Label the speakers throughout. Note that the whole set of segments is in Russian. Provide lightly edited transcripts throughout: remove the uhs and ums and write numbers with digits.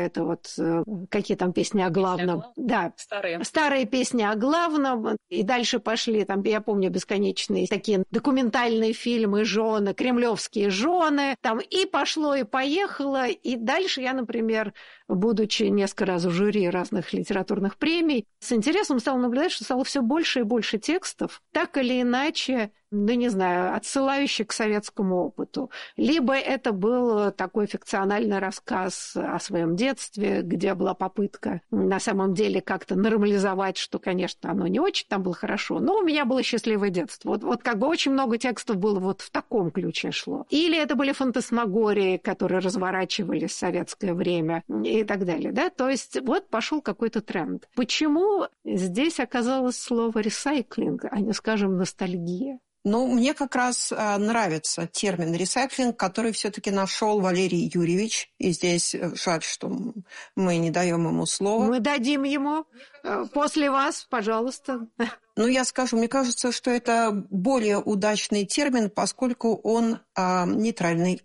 Speaker 1: это вот какие там песни о главном. Да, старые песни о главном. И дальше пошли, там, я помню, бесконечные такие документальные фильмы «Жены», кремлевские жены. Там и пошло, и поехало. И дальше я, например, будучи несколько раз в жюри разных литературных премий, с интересом стала наблюдать, что стало все больше и больше текстов, так или иначе, да не знаю, отсылающих к советскому опыту. Либо это был такой фикциональный рассказ о своем детстве, где была попытка на самом деле как-то нормализовать, что, конечно, оно не очень там было хорошо, но у меня было счастливое детство. Вот как бы очень много текстов было вот в таком ключе шло. Или это были фантасмагории, которые разворачивались в советское время и так далее. Да? То есть вот пошел какой-то тренд. Почему здесь оказалось слово «ресайклинг», а не, скажем, «ностальгия»?
Speaker 2: Ну, мне как раз нравится термин «ресайклинг», который все-таки нашел Валерий Юрьевич. И здесь жаль, что мы не даем ему слово.
Speaker 1: Мы дадим ему после вас, пожалуйста.
Speaker 2: Ну, я скажу, мне кажется, что это более удачный термин, поскольку он нейтральный.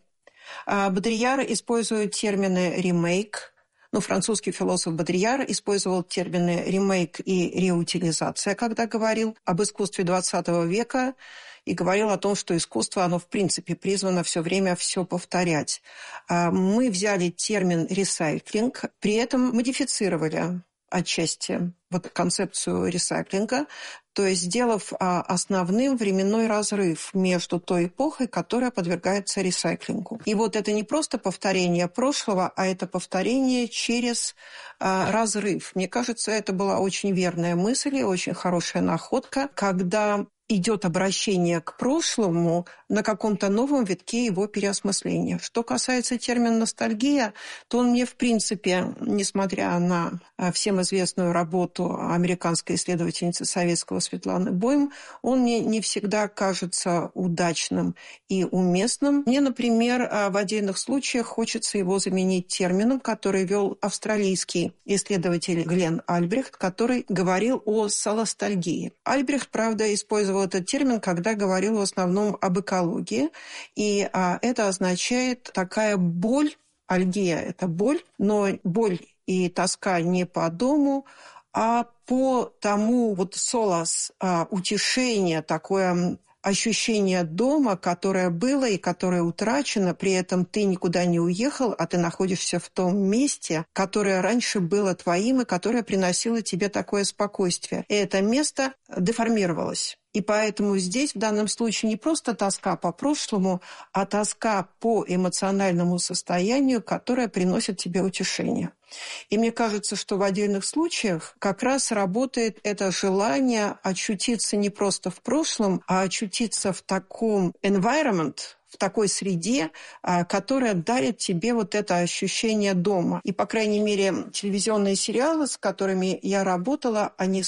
Speaker 2: Бодрияр использует термины «ремейк». Ну, французский философ Бодрияр использовал термины «ремейк» и «реутилизация», когда говорил об искусстве XX века и говорил о том, что искусство, оно в принципе призвано все время все повторять. Мы взяли термин «ресайклинг», при этом модифицировали отчасти вот концепцию ресайклинга, то есть сделав основным временной разрыв между той эпохой, которая подвергается ресайклингу. И вот это не просто повторение прошлого, а это повторение через разрыв. Мне кажется, это была очень верная мысль и очень хорошая находка, когда идет обращение к прошлому на каком-то новом витке его переосмысления. Что касается термина «ностальгия», то он мне, в принципе, несмотря на всем известную работу американской исследовательницы советского Светланы Бойм, он мне не всегда кажется удачным и уместным. Мне, например, в отдельных случаях хочется его заменить термином, который вел австралийский исследователь Глен Альбрехт, который говорил о солостальгии. Альбрехт, правда, использовал этот термин, когда говорил в основном об экологии, и это означает такая боль, альгия – это боль, но боль и тоска не по дому, а по тому вот солос, утешение, такое ощущение дома, которое было и которое утрачено, при этом ты никуда не уехал, а ты находишься в том месте, которое раньше было твоим и которое приносило тебе такое спокойствие. И это место деформировалось. И поэтому здесь в данном случае не просто тоска по прошлому, а тоска по эмоциональному состоянию, которое приносит тебе утешение. И мне кажется, что в отдельных случаях как раз работает это желание очутиться не просто в прошлом, а очутиться в таком environment, в такой среде, которая дарит тебе вот это ощущение дома. И, по крайней мере, телевизионные сериалы, с которыми я работала, они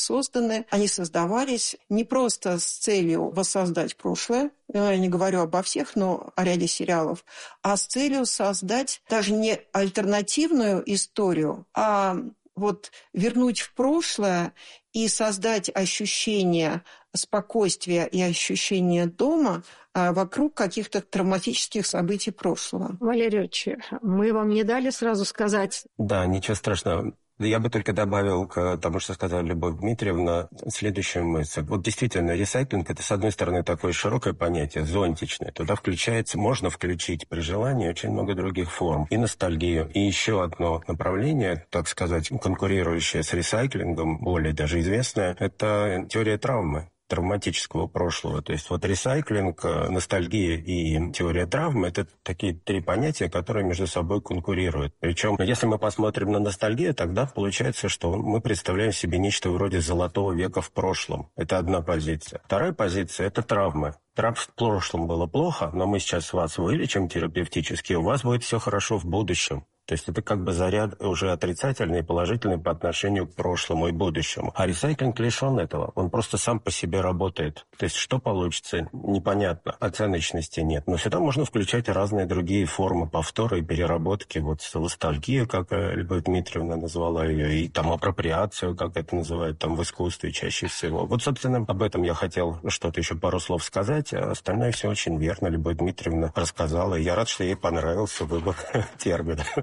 Speaker 2: создавались не просто с целью воссоздать прошлое, я не говорю обо всех, но о ряде сериалов, а с целью создать даже не альтернативную историю, а вот вернуть в прошлое и создать ощущение спокойствия и ощущение дома вокруг каких-то травматических событий прошлого.
Speaker 1: Валерий Ильич, мы вам не дали сразу сказать...
Speaker 3: Да, ничего страшного. Я бы только добавил к тому, что сказала Любовь Дмитриевна, следующую мысль. Вот действительно, ресайклинг – это, с одной стороны, такое широкое понятие, зонтичное. Туда можно включить при желании очень много других форм. И ностальгию. И еще одно направление, так сказать, конкурирующее с ресайклингом, более даже известное, это теория травмы, травматического прошлого. То есть вот ресайклинг, ностальгия и теория травмы – это такие три понятия, которые между собой конкурируют. Причем, если мы посмотрим на ностальгию, тогда получается, что мы представляем себе нечто вроде золотого века в прошлом. Это одна позиция. Вторая позиция – это травмы. В прошлом было плохо, но мы сейчас вас вылечим терапевтически, у вас будет все хорошо в будущем. То есть это как бы заряд уже отрицательный и положительный по отношению к прошлому и будущему. А ресайклинг лишен этого. Он просто сам по себе работает. То есть что получится, непонятно. Оценочности нет. Но сюда можно включать разные другие формы повтора и переработки. Вот ностальгию, как Любовь Дмитриевна назвала ее, и там апроприацию, как это называют там в искусстве чаще всего. Вот, собственно, об этом я хотел что-то еще пару слов сказать. А остальное все очень верно. Любовь Дмитриевна рассказала. И я рад, что ей понравился выбор термина.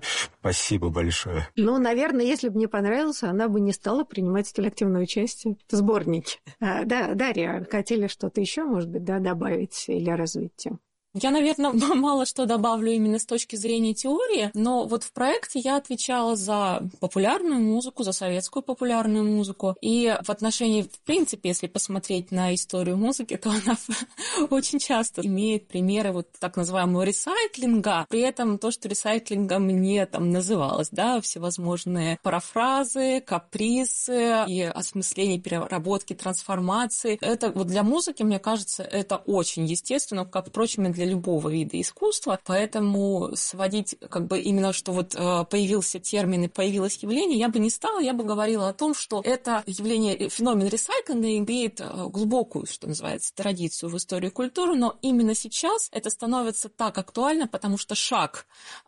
Speaker 3: Спасибо большое.
Speaker 1: Ну, наверное, если бы мне понравился, она бы не стала принимать столь активное участие в сборнике. Да, Дарья, хотели что-то еще, может быть, да, добавить или развить тему?
Speaker 4: Я, наверное, мало что добавлю именно с точки зрения теории, но вот в проекте я отвечала за популярную музыку, за советскую популярную музыку. И в отношении, в принципе, если посмотреть на историю музыки, то она очень часто имеет примеры вот так называемого ресайклинга. При этом то, что ресайклингом не там называлось, да, всевозможные парафразы, капризы и осмысление, переработки, трансформации. Это вот для музыки, мне кажется, это очень естественно, как, впрочем, и для любого вида искусства, поэтому сводить как бы именно, что вот появился термин и появилось явление, я бы не стала, я бы говорила о том, что это явление, феномен ресайклинга имеет глубокую, что называется, традицию в истории культуры, но именно сейчас это становится так актуально, потому что шаг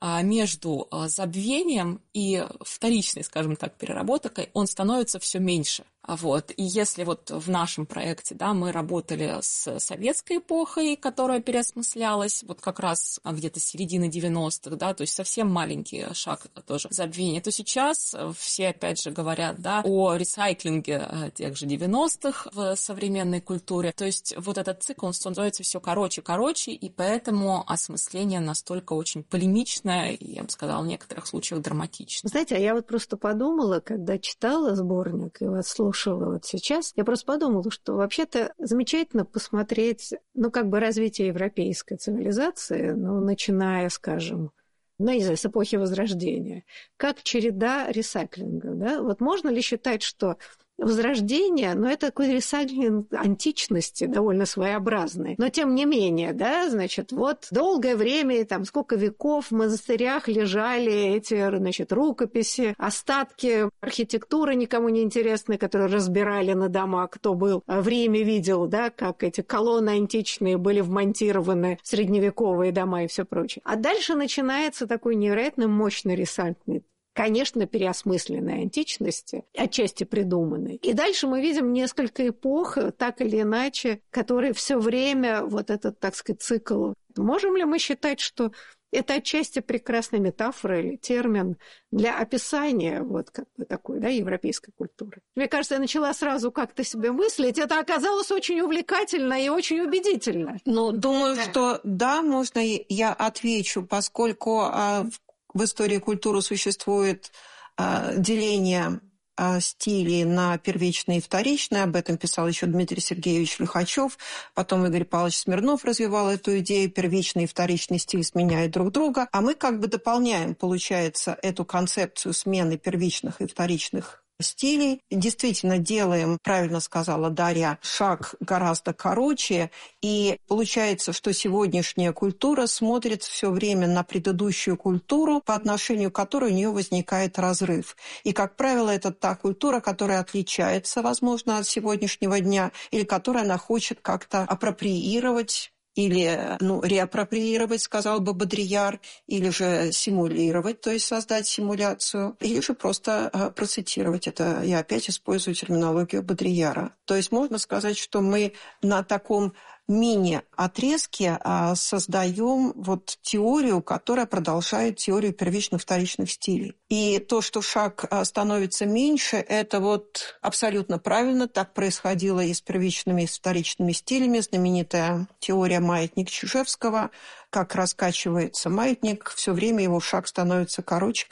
Speaker 4: между забвением и вторичной, скажем так, переработкой, он становится все меньше. Вот. И если вот в нашем проекте, да, мы работали с советской эпохой, которая переосмыслялась вот как раз где-то с середины 90-х, да, то есть совсем маленький шаг тоже забвения, то сейчас все, опять же, говорят, да, о ресайклинге тех же 90-х в современной культуре. То есть вот этот цикл, он становится все короче, и поэтому осмысление настолько очень полемичное, и, я бы сказала, в некоторых случаях драматичное.
Speaker 1: Знаете, а я вот просто подумала, когда читала сборник и вас слушала вот сейчас, я просто подумала, что вообще-то замечательно посмотреть, ну, как бы развитие европейской цивилизации, ну, начиная, скажем, ну, не знаю, с эпохи Возрождения, как череда ресайклинга, да? Вот можно ли считать, что Возрождение, но это такой ресайклинг античности, довольно своеобразный. Но тем не менее, да, значит, вот долгое время, там сколько веков в монастырях лежали эти, значит, рукописи, остатки архитектуры никому не интересные, которые разбирали на дома, кто был в Риме, видел, да, как эти колонны античные были вмонтированы в средневековые дома и все прочее. А дальше начинается такой невероятно мощный ресайклинг. Конечно, переосмысленной античности, отчасти придуманной. И дальше мы видим несколько эпох, так или иначе, которые все время вот этот, так сказать, цикл. Можем ли мы считать, что это отчасти прекрасная метафора или термин для описания вот как бы такой, да, европейской культуры? Мне кажется, я начала сразу как-то себе мыслить. Это оказалось очень увлекательно и очень убедительно.
Speaker 2: Ну, думаю, что да, можно я отвечу, поскольку в истории культуры существует деление стилей на первичные и вторичные. Об этом писал еще Дмитрий Сергеевич Лихачев. Потом Игорь Павлович Смирнов развивал эту идею. Первичный и вторичный стиль сменяют друг друга. А мы как бы дополняем, получается, эту концепцию смены первичных и вторичных стилей. Действительно делаем, правильно сказала Дарья, шаг гораздо короче. И получается, что сегодняшняя культура смотрит все время на предыдущую культуру, по отношению к которой у нее возникает разрыв. И, как правило, это та культура, которая отличается, возможно, от сегодняшнего дня, или которую она хочет как-то апроприировать, или реапроприировать, сказал бы Бодрияр, или же симулировать, то есть создать симуляцию, или же просто процитировать. Это я опять использую терминологию Бодрияра. То есть можно сказать, что мы на таком мини-отрезке создаем вот теорию, которая продолжает теорию первично-вторичных стилей. И то, что шаг становится меньше, это вот абсолютно правильно. Так происходило и с первичными, и с вторичными стилями. Знаменитая теория маятник Чижевского. Как раскачивается маятник, все время его шаг становится короче.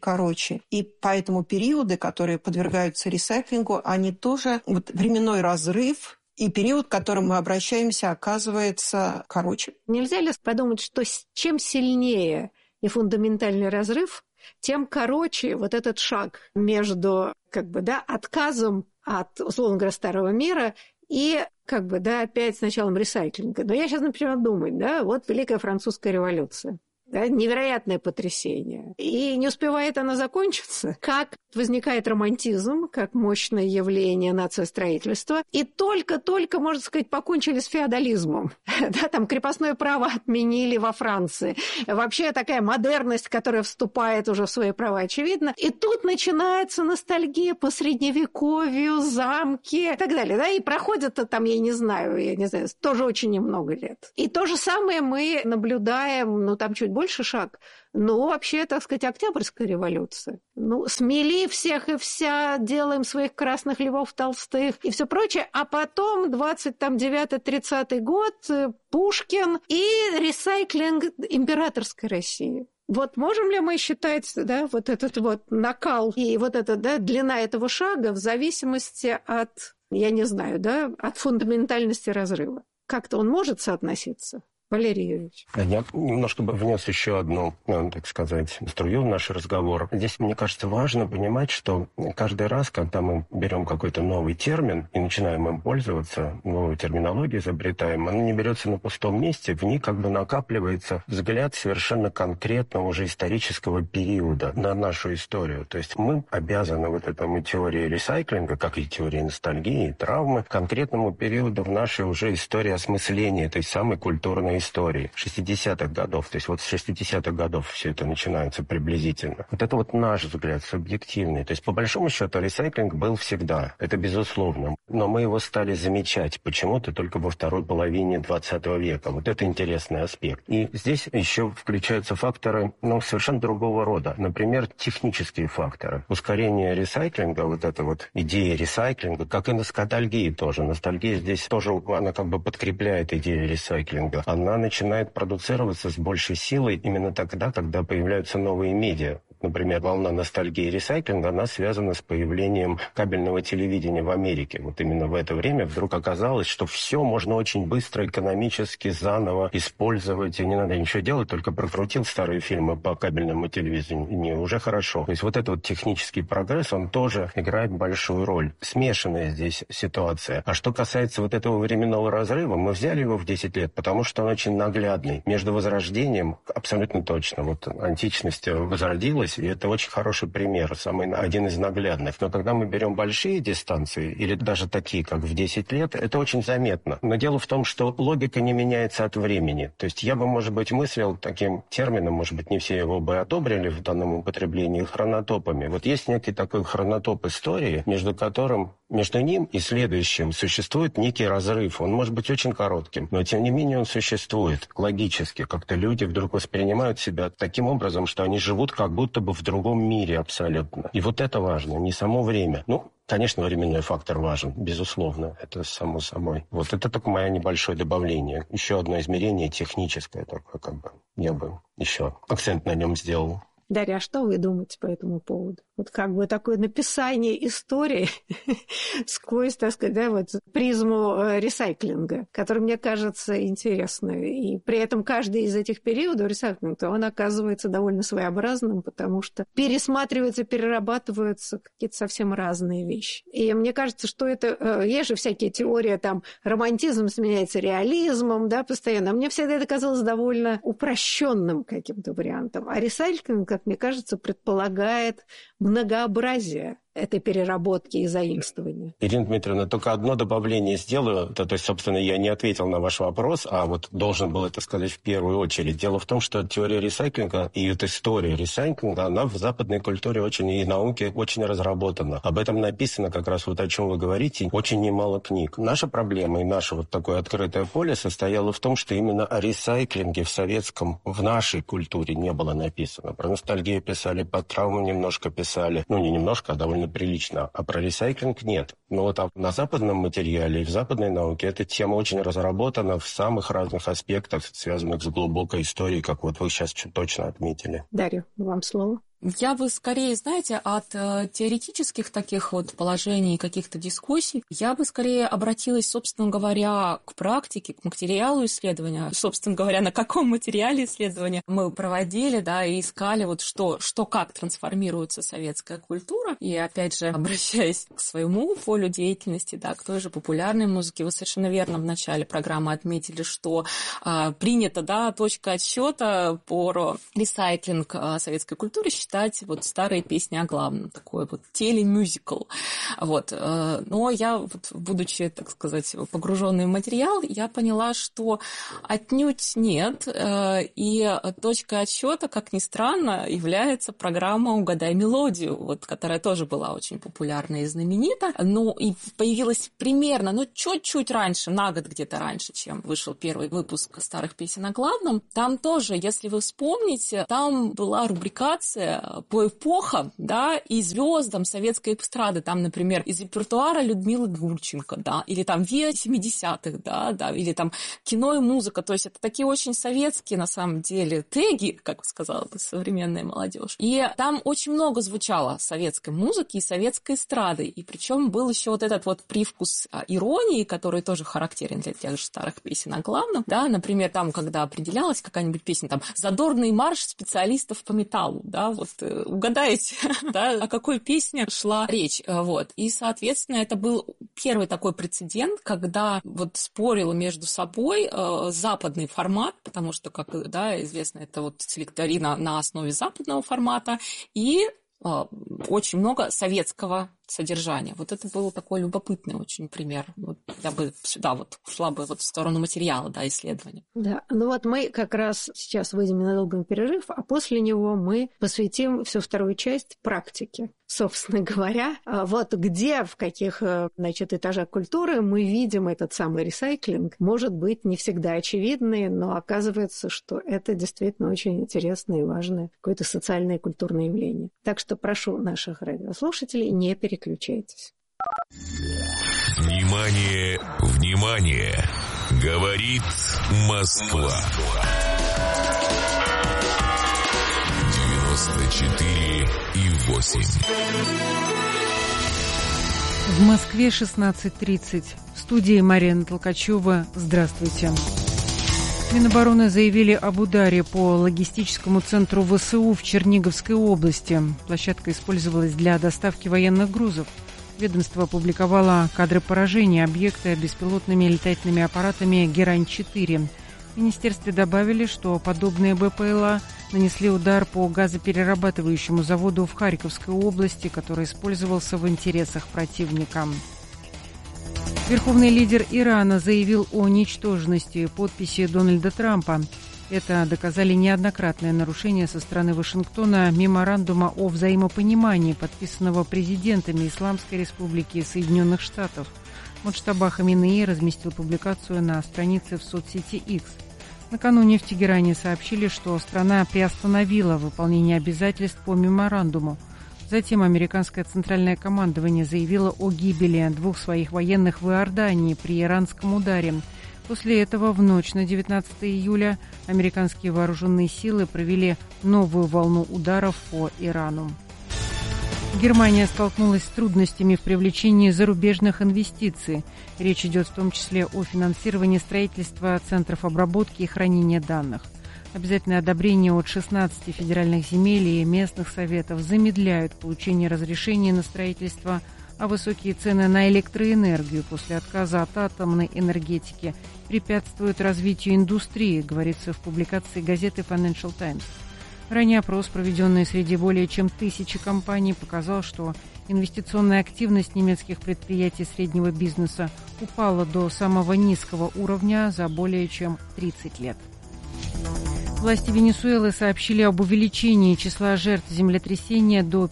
Speaker 2: И поэтому периоды, которые подвергаются ресайклингу, они тоже, вот временной разрыв, и период, к которому мы обращаемся, оказывается короче.
Speaker 1: Нельзя ли подумать, что чем сильнее и фундаментальный разрыв, тем короче вот этот шаг между отказом от, условно говоря, старого мира и опять с началом ресайклинга. Но я сейчас, например, думаю, вот Великая Французская революция. Да, невероятное потрясение. И не успевает она закончиться, как возникает романтизм, как мощное явление нациостроительства. И только, можно сказать, покончили с феодализмом. Да, там крепостное право отменили во Франции. Вообще такая модерность, которая вступает уже в свои права, очевидно. И тут начинается ностальгия по средневековью, замки и так далее. Да? И проходит там, я не знаю, тоже очень немного лет. И то же самое мы наблюдаем, там чуть больше шаг. Ну, вообще, так сказать, Октябрьская революция. Ну, смели всех и вся, делаем своих красных львов Толстых и все прочее. А потом 29-30 год, Пушкин и ресайклинг императорской России. Вот можем ли мы считать, да, вот этот вот накал и вот эта, да, длина этого шага в зависимости от, я не знаю, да, от фундаментальности разрыва? Как-то он может соотноситься? Валерий Юрьевич.
Speaker 3: Я немножко бы внес еще одну, так сказать, струю в наш разговор. Здесь, мне кажется, важно понимать, что каждый раз, когда мы берем какой-то новый термин и начинаем им пользоваться, новую терминологию изобретаем, она не берется на пустом месте, в ней как бы накапливается взгляд совершенно конкретного уже исторического периода на нашу историю. То есть мы обязаны вот этому теории ресайклинга, как и теории ностальгии, травмы, конкретному периоду в нашей уже истории осмысления этой самой культурной истории 60-х годов. То есть вот с 60-х годов все это начинается приблизительно. Вот это вот наш взгляд, субъективный. То есть по большому счету ресайклинг был всегда. Это безусловно. Но мы его стали замечать почему-то только во второй половине 20 века. Вот это интересный аспект. И здесь еще включаются факторы, совершенно другого рода. Например, технические факторы. Ускорение ресайклинга, вот эта вот идея ресайклинга, как и ностальгии тоже. Ностальгия здесь тоже, она как бы подкрепляет идею ресайклинга. Она начинает продуцироваться с большей силой именно тогда, когда появляются новые медиа. Например, волна ностальгии и ресайклинга, она связана с появлением кабельного телевидения в Америке. Вот именно в это время вдруг оказалось, что все можно очень быстро экономически заново использовать, и не надо ничего делать, только прокрутил старые фильмы по кабельному телевидению, уже хорошо. То есть вот этот вот технический прогресс, он тоже играет большую роль. Смешанная здесь ситуация. А что касается вот этого временного разрыва, мы взяли его в 10 лет, потому что он очень наглядный. Между Возрождением, абсолютно точно, вот античность возродилась, и это очень хороший пример, один из наглядных. Но когда мы берем большие дистанции, или даже такие, как в 10 лет, это очень заметно. Но дело в том, что логика не меняется от времени. То есть я бы, может быть, мыслил таким термином, может быть, не все его бы одобрили в данном употреблении, хронотопами. Вот есть некий такой хронотоп истории, между ним и следующим существует некий разрыв. Он может быть очень коротким, но тем не менее он существует логически. Как-то люди вдруг воспринимают себя таким образом, что они живут как будто бы в другом мире абсолютно. И вот это важно, не само время. Конечно, временной фактор важен, безусловно, это само собой. Вот это только мое небольшое добавление. Еще одно измерение техническое такое, я бы еще акцент на нем сделал.
Speaker 1: Дарья, а что вы думаете по этому поводу? Вот такое написание истории сквозь, так сказать, да, вот призму ресайклинга, который мне кажется интересным. И при этом каждый из этих периодов ресайклинга, он оказывается довольно своеобразным, потому что пересматриваются, перерабатываются какие-то совсем разные вещи. И мне кажется, что это... Есть же всякие теории, романтизм сменяется реализмом, да, постоянно. Мне всегда это казалось довольно упрощенным каким-то вариантом. А ресайклинг, как мне кажется, предполагает многообразие этой переработки и заимствования.
Speaker 3: Ирина Дмитриевна, только одно добавление сделаю. То есть, собственно, я не ответил на ваш вопрос, а вот должен был это сказать в первую очередь. Дело в том, что теория ресайклинга и эта история ресайклинга, она в западной культуре и науке очень разработана. Об этом написано как раз вот о чем вы говорите, очень немало книг. Наша проблема и наше вот такое открытое поле состояло в том, что именно о ресайклинге в нашей культуре не было написано. Про ностальгию писали, по травму немножко писали. Не немножко, а довольно прилично. А про ресайклинг нет. Но вот на западном материале и в западной науке эта тема очень разработана в самых разных аспектах, связанных с глубокой историей, как вот вы сейчас точно отметили.
Speaker 1: Дарья, вам слово.
Speaker 4: Я бы скорее, знаете, от теоретических таких вот положений, каких-то дискуссий, я бы скорее обратилась, собственно говоря, к практике, к материалу исследования. Собственно говоря, на каком материале исследования мы проводили, да, и искали вот что как трансформируется советская культура. И опять же, обращаясь к своему полю деятельности, да, к той же популярной музыке, вы совершенно верно в начале программы отметили, что принята, да, точка отсчета по ресайклинг советской культуры читать вот старые песни о главном, такой вот телемюзикл. Вот. Но я, вот, будучи, так сказать, погруженной в материал, я поняла, что отнюдь нет. И точкой отсчета, как ни странно, является программа «Угадай мелодию», вот, которая тоже была очень популярна и знаменита. Ну, и появилась примерно, чуть-чуть раньше, на год где-то раньше, чем вышел первый выпуск старых песен о главном. Там тоже, если вы вспомните, там была рубрикация по эпохам, да, и звездам советской эстрады. Там, например, из репертуара Людмилы Гурченко, да, или там Виа 70-х, да, или там кино и музыка. То есть это такие очень советские, на самом деле, теги, как сказала бы современная молодежь. И там очень много звучало советской музыки и советской эстрады. И причем был еще вот этот вот привкус иронии, который тоже характерен для тех же старых песен о главном. Да, например, там, когда определялась какая-нибудь песня, там, «Задорный марш специалистов по металлу», да, вот угадаете, да, о какой песне шла речь, вот. И, соответственно, это был первый такой прецедент, когда вот спорил между собой западный формат, потому что, как, да, известно, это вот селекторина на основе западного формата, и очень много советского содержания. Вот это был такой любопытный очень пример. Вот я бы сюда вот ушла бы вот в сторону материала, да, исследования.
Speaker 1: Да, ну вот мы как раз сейчас выйдем на долгий перерыв, а после него мы посвятим всю вторую часть практике. Собственно говоря, вот где, в каких, значит, этажах культуры мы видим этот самый ресайклинг, может быть, не всегда очевидный, но оказывается, что это действительно очень интересное и важное какое-то социальное и культурное явление. Так что прошу наших радиослушателей, не переключайтесь.
Speaker 5: Внимание, внимание! Говорит Москва. 94,8.
Speaker 6: В Москве 16:30. В студии Марина Толкачева. Здравствуйте. Минобороны заявили об ударе по логистическому центру ВСУ в Черниговской области. Площадка использовалась для доставки военных грузов. Ведомство опубликовало кадры поражения объекта беспилотными летательными аппаратами «Герань-4». В министерстве добавили, что подобные БПЛА нанесли удар по газоперерабатывающему заводу в Харьковской области, который использовался в интересах противника. Верховный лидер Ирана заявил о ничтожности подписи Дональда Трампа. Это доказали неоднократные нарушения со стороны Вашингтона меморандума о взаимопонимании, подписанного президентами Исламской Республики Соединенных Штатов. Муджтаба Хаминеи разместил публикацию на странице в соцсети X. Накануне в Тегеране сообщили, что страна приостановила выполнение обязательств по меморандуму. Затем американское центральное командование заявило о гибели 2 своих военных в Иордании при иранском ударе. После этого в ночь на 19 июля американские вооруженные силы провели новую волну ударов по Ирану. Германия столкнулась с трудностями в привлечении зарубежных инвестиций. Речь идет в том числе о финансировании строительства центров обработки и хранения данных. Обязательное одобрение от 16 федеральных земель и местных советов замедляют получение разрешений на строительство, а высокие цены на электроэнергию после отказа от атомной энергетики препятствуют развитию индустрии, говорится в публикации газеты Financial Times. Ранее опрос, проведенный среди более чем 1000 компаний, показал, что инвестиционная активность немецких предприятий среднего бизнеса упала до самого низкого уровня за более чем 30 лет. Власти Венесуэлы сообщили об увеличении числа жертв землетрясения до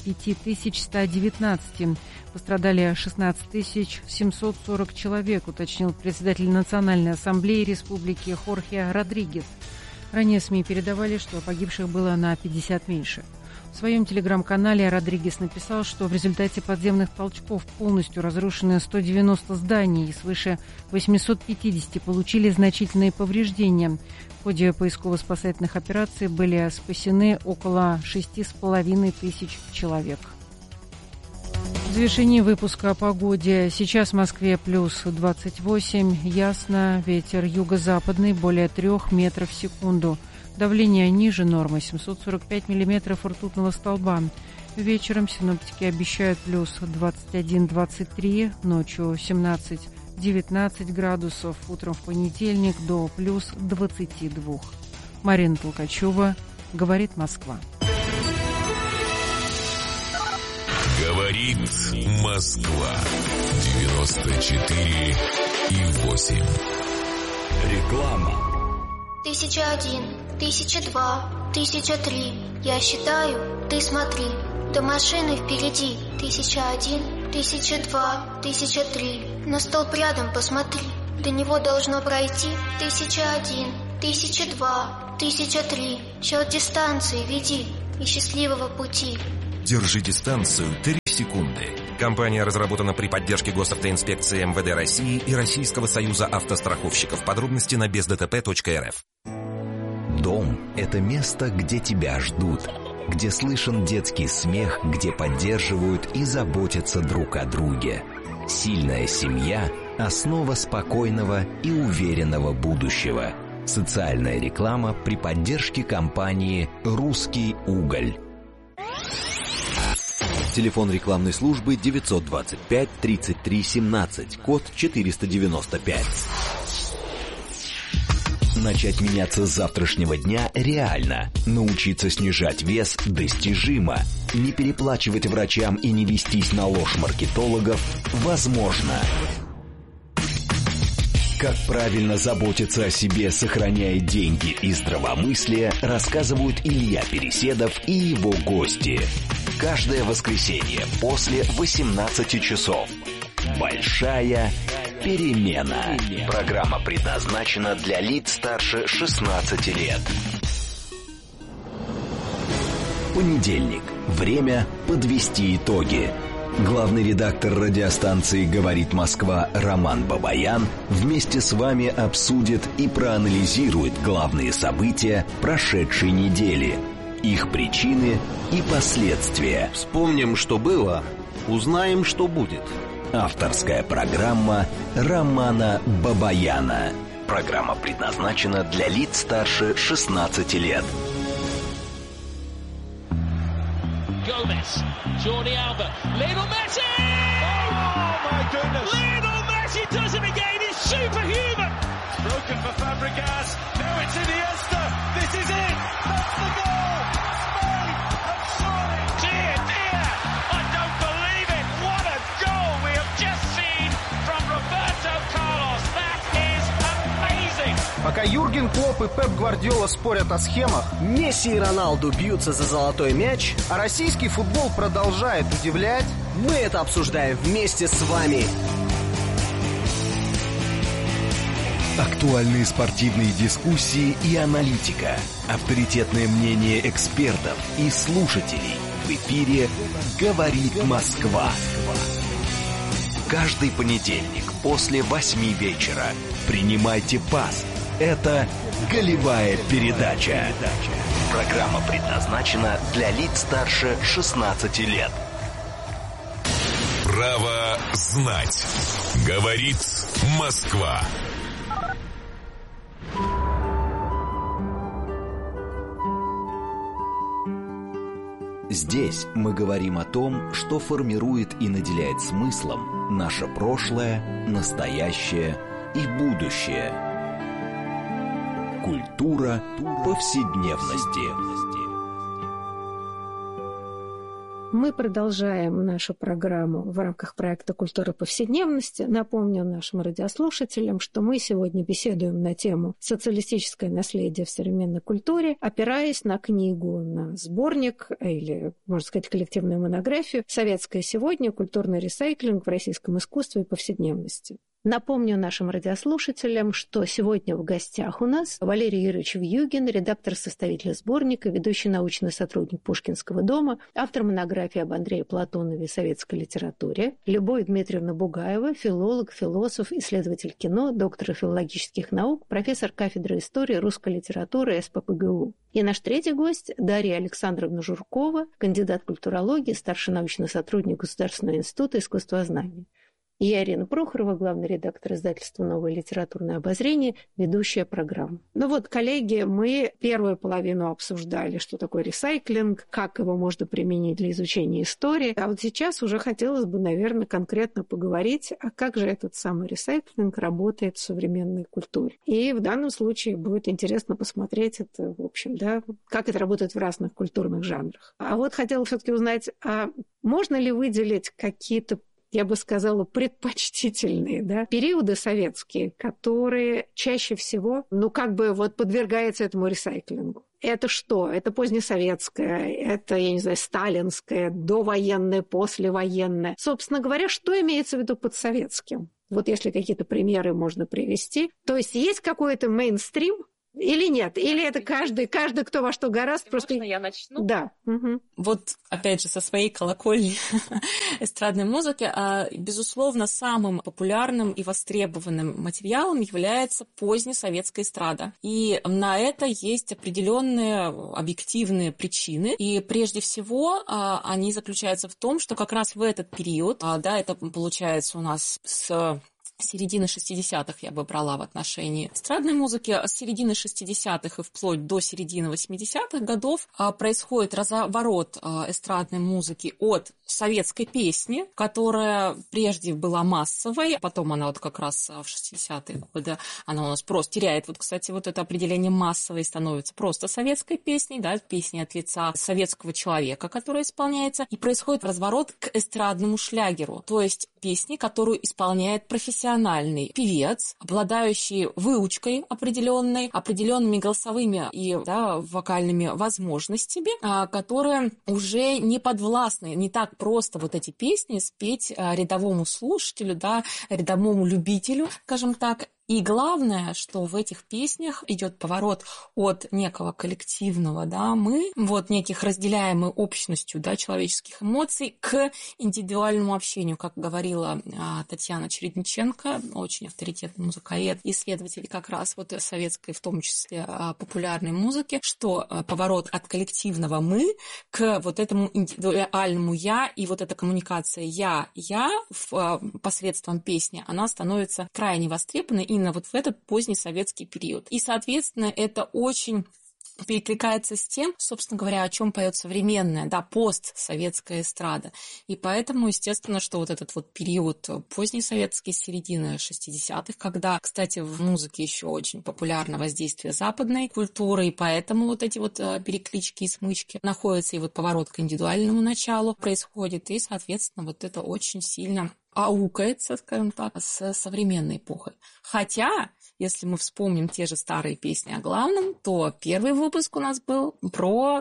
Speaker 6: 5119. Пострадали 16 740 человек, уточнил председатель Национальной ассамблеи Республики Хорхе Родригес. Ранее СМИ передавали, что погибших было на 50 меньше. В своем телеграм-канале Родригес написал, что в результате подземных толчков полностью разрушены 190 зданий и свыше 850 получили значительные повреждения. В ходе поисково-спасательных операций были спасены около 6500 человек. В завершении выпуска о погоде. Сейчас в Москве плюс 28, ясно, ветер юго-западный более 3 метров в секунду. Давление ниже нормы 745 миллиметров ртутного столба. Вечером синоптики обещают плюс 21-23, ночью 17-19 градусов, утром в понедельник до плюс 22. Марина Толкачева, говорит Москва.
Speaker 5: Говорит Москва. 94,8.
Speaker 3: Реклама.
Speaker 7: 1001, 1002, 1003. Я считаю, ты смотри. До машины впереди. 1001, 1002, 1003. На столб рядом посмотри. До него должно пройти 1001, 1002, 1003. Счет дистанции веди и счастливого пути.
Speaker 8: Держи дистанцию 3 секунды. Компания разработана при поддержке Госавтоинспекции МВД России и Российского союза автостраховщиков. Подробности на бездтп.рф.
Speaker 9: Дом – это место, где тебя ждут, где слышен детский смех, где поддерживают и заботятся друг о друге. Сильная семья – основа спокойного и уверенного будущего. Социальная реклама при поддержке компании «Русский уголь».
Speaker 10: Телефон рекламной службы 925 33 17, код 495.
Speaker 9: Начать меняться с завтрашнего дня реально. Научиться снижать вес достижимо. Не переплачивать врачам и не вестись на ложь маркетологов возможно. Как правильно заботиться о себе, сохраняя деньги и здравомыслие, рассказывают Илья Переседов и его гости. Каждое воскресенье после 18 часов. Большая перемена. Программа предназначена для лиц старше 16 лет. Понедельник. Время подвести итоги. Главный редактор радиостанции «Говорит Москва» Роман Бабаян вместе с вами обсудит и проанализирует главные события прошедшей недели, их причины и последствия.
Speaker 10: Вспомним, что было, узнаем, что будет.
Speaker 9: Авторская программа Романа Бабаяна. Программа предназначена для лиц старше 16 лет.
Speaker 11: Gomez, Jordi Alba, Lionel Messi! Oh my goodness! Lionel Messi does it again, he's superhuman! It's broken for Fabregas, now it's Iniesta, this is it! That's the goal! Spain have scored! Dear, dear! I don't believe it! What a goal we have just seen from Roberto Carlos! That is amazing!
Speaker 12: Пока Юрген Клопп и Пеп Гвардиола спорят о схемах, Месси и Роналду бьются за золотой мяч, а российский футбол продолжает удивлять, мы это обсуждаем вместе с вами.
Speaker 9: Актуальные спортивные дискуссии и аналитика. Авторитетное мнение экспертов и слушателей. В эфире «Говорит Москва». Каждый понедельник после 8 вечера. Принимайте пас. Это «Голевая передача». Программа предназначена для лиц старше 16 лет.
Speaker 5: Право знать. Говорит Москва.
Speaker 9: Здесь мы говорим о том, что формирует и наделяет смыслом наше прошлое, настоящее и будущее. Культура повседневности.
Speaker 1: Мы продолжаем нашу программу в рамках проекта «Культура повседневности». Напомню нашим радиослушателям, что мы сегодня беседуем на тему «Социалистическое наследие в современной культуре», опираясь на книгу, на сборник или, можно сказать, коллективную монографию «Советское сегодня. Культурный ресайклинг в российском искусстве и повседневности». Напомню нашим радиослушателям, что сегодня в гостях у нас Валерий Юрьевич Вьюгин, редактор-составитель сборника, ведущий научный сотрудник Пушкинского дома, автор монографии об Андрее Платонове и советской литературе, Любовь Дмитриевна Бугаева, филолог, философ, исследователь кино, доктор филологических наук, профессор кафедры истории русской литературы СПбГУ. И наш третий гость Дарья Александровна Журкова, кандидат культурологии, старший научный сотрудник Государственного института искусствознания. И я, Ирина Прохорова, главный редактор издательства «Новое литературное обозрение», ведущая программы. Ну вот, коллеги, мы первую половину обсуждали, что такое ресайклинг, как его можно применить для изучения истории. А вот сейчас уже хотелось бы, наверное, конкретно поговорить, а как же этот самый ресайклинг работает в современной культуре. И в данном случае будет интересно посмотреть это, в общем, да, как это работает в разных культурных жанрах. А вот хотела все-таки узнать, а можно ли выделить какие-то, я бы сказала, предпочтительные, да, периоды советские, которые чаще всего, подвергаются этому ресайклингу. Это что? Это позднесоветское, это, я не знаю, сталинское, довоенное, послевоенное. Собственно говоря, что имеется в виду под советским? Вот если какие-то примеры можно привести. То есть какой-то мейнстрим, или нет? Или это каждый, кто во что гораздо, просто...
Speaker 4: Можно я начну?
Speaker 1: Да. Угу.
Speaker 4: Вот, опять же, со своей колокольни эстрадной музыки, безусловно, самым популярным и востребованным материалом является позднесоветская эстрада. И на это есть определенные объективные причины. И прежде всего они заключаются в том, что как раз в этот период, это получается у нас с середины 60-х я бы брала в отношении эстрадной музыки. С середины 60-х и вплоть до середины 80-х годов происходит разворот эстрадной музыки от советской песни, которая прежде была массовой, потом она вот как раз в 60-е годы, она у нас просто теряет, кстати, это определение массовой, становится просто советской песней, да, песней от лица советского человека, которая исполняется, и происходит разворот к эстрадному шлягеру, то есть песни, которую исполняет профессиональный певец, обладающий выучкой определенными голосовыми и вокальными возможностями, которые уже не подвластны, не так просто эти песни спеть рядовому слушателю, рядовому любителю, скажем так. И главное, что в этих песнях идет поворот от некого коллективного, мы, неких разделяемых общностью, человеческих эмоций, к индивидуальному общению, как говорила Татьяна Чередниченко, очень авторитетный музыковед, исследователь как раз советской, в том числе популярной музыки, что поворот от коллективного «мы» к этому индивидуальному «я», и эта коммуникация «я» посредством песни, она становится крайне востребованной именно в этот поздний советский период. И, соответственно, это очень перекликается с тем, собственно говоря, о чем поет современная, постсоветская эстрада. И поэтому, естественно, что этот период позднесоветский, середины 60-х, когда, кстати, в музыке еще очень популярно воздействие западной культуры, и поэтому эти переклички и смычки находятся, и поворот к индивидуальному началу происходит, и, соответственно, это очень сильно аукается, скажем так, с современной эпохой. Хотя, если мы вспомним те же старые песни о главном, то первый выпуск у нас был про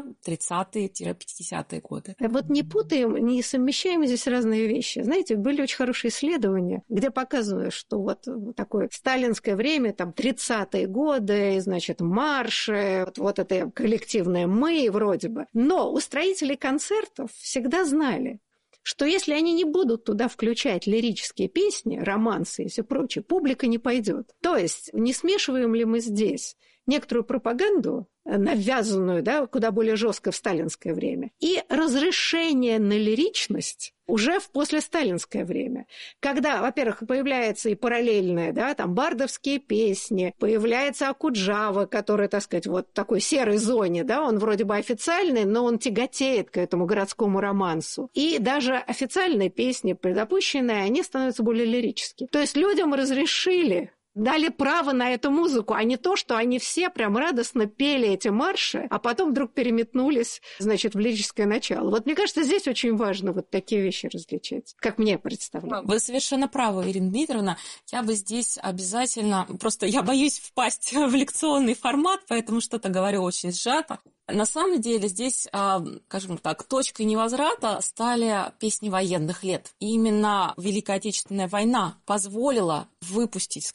Speaker 4: 30-е-50-е годы.
Speaker 1: Не путаем, не совмещаем здесь разные вещи. Знаете, были очень хорошие исследования, где показывают, что такое сталинское время, 30-е годы, марши, это коллективное «мы» вроде бы. Но устроители концертов всегда знали, что если они не будут туда включать лирические песни, романсы и все прочее, публика не пойдет. То есть не смешиваем ли мы здесь некоторую пропаганду, навязанную, куда более жестко в сталинское время, и разрешение на лиричность уже в послесталинское время, когда, во-первых, появляется и параллельное, бардовские песни, появляется Окуджава, который, в такой серой зоне, он вроде бы официальный, но он тяготеет к этому городскому романсу. И даже официальные песни, предопущенные, они становятся более лирическими. То есть людям разрешили, дали право на эту музыку, а не то, что они все прям радостно пели эти марши, а потом вдруг переметнулись, в лирическое начало. Мне кажется, здесь очень важно такие вещи различать, как мне представляется.
Speaker 4: Вы совершенно правы, Ирина Дмитриевна. Я бы здесь обязательно... Просто я боюсь впасть в лекционный формат, поэтому что-то говорю очень сжато. На самом деле здесь, скажем так, точкой невозврата стали песни военных лет. И именно Великая Отечественная война позволила выпустить,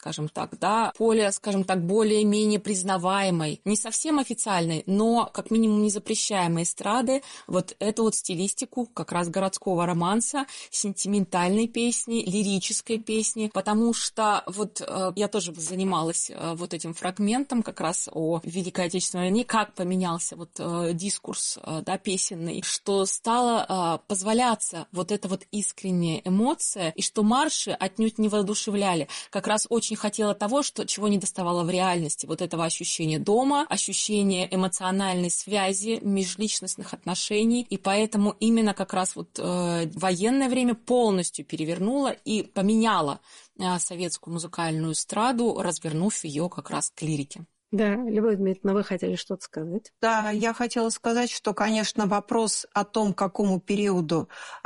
Speaker 4: более-менее признаваемой, не совсем официальной, но как минимум не запрещаемой эстрады, эту стилистику как раз городского романса, сентиментальной песни, лирической песни, потому что я тоже занималась этим фрагментом как раз о Великой Отечественной войне, как поменялся вот дискурс, да, песенный, что стала позволяться вот эта вот искренняя эмоция, и что марши отнюдь не воодушевляли. Как раз очень хотела того, чего не доставало в реальности, вот этого ощущения дома, ощущения эмоциональной связи, межличностных отношений, и поэтому именно как раз вот военное время полностью перевернуло и поменяло советскую музыкальную эстраду, развернув ее как раз к лирике.
Speaker 1: Да, Любовь Дмитриевна, вы хотели что-то сказать?
Speaker 2: Да, я хотела сказать, что, конечно, вопрос о том, к какому периоду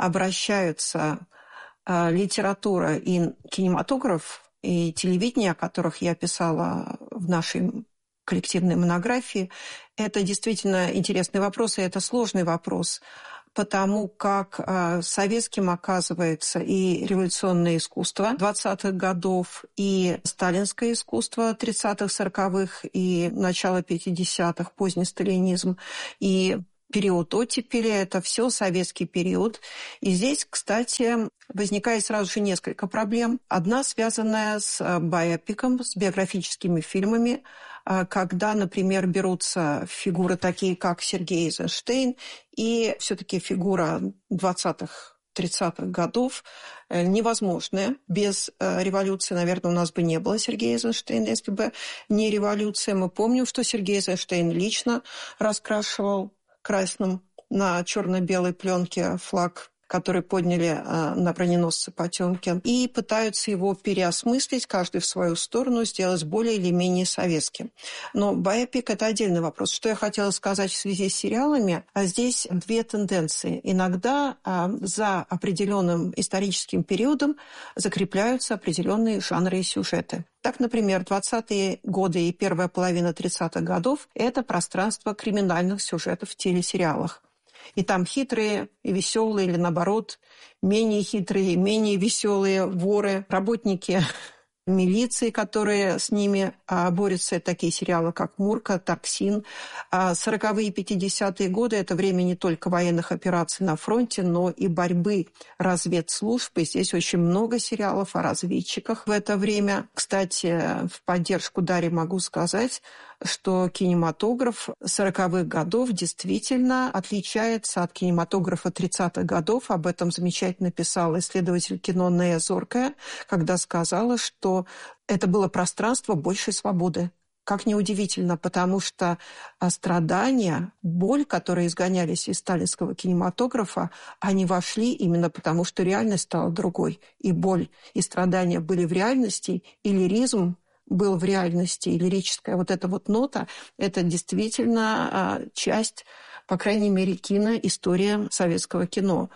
Speaker 2: обращаются литература и кинематограф, и телевидение, о которых я писала в нашей коллективной монографии, это действительно интересный вопрос, и это сложный вопрос, потому как советским оказывается и революционное искусство 20-х годов, и сталинское искусство 30-х, 40-х, и начало 50-х, поздний сталинизм, и период оттепели – это все советский период. И здесь, кстати, возникает сразу же несколько проблем. Одна связанная с байопиком, с биографическими фильмами, когда, например, берутся фигуры такие, как Сергей Эйзенштейн, и все-таки фигура 20-х, 30-х годов невозможная. Без революции, наверное, у нас бы не было Сергея Эйзенштейна, если бы не революция. Мы помним, что Сергей Эйзенштейн лично раскрашивал красным на черно-белой пленке флаг, который подняли на броненосце Потёмкин, и пытаются его переосмыслить, каждый в свою сторону, сделать более или менее советским. Но байопик – это отдельный вопрос. Что я хотела сказать в связи с сериалами? Здесь две тенденции. Иногда за определенным историческим периодом закрепляются определенные жанры и сюжеты. Так, например, 20-е годы и первая половина 30-х годов – это пространство криминальных сюжетов в телесериалах. И там хитрые и веселые, или наоборот, менее хитрые и менее веселые воры, работники милиции, которые с ними борются. Это такие сериалы, как «Мурка», «Токсин». 40-е и 50-е годы – это время не только военных операций на фронте, но и борьбы разведслужб. И здесь очень много сериалов о разведчиках в это время. Кстати, в поддержку Дарьи могу сказать, что кинематограф 40-х годов действительно отличается от кинематографа 30-х годов. Об этом замечательно писала исследователь кино Нея Зоркая, когда сказала, что это было пространство большей свободы. Как неудивительно, потому что страдания, боль, которые изгонялись из сталинского кинематографа, они вошли именно потому, что реальность стала другой. И боль, и страдания были в реальности, и лиризм был в реальности, и лирическая вот эта вот нота, это действительно часть, по крайней мере, история советского кино.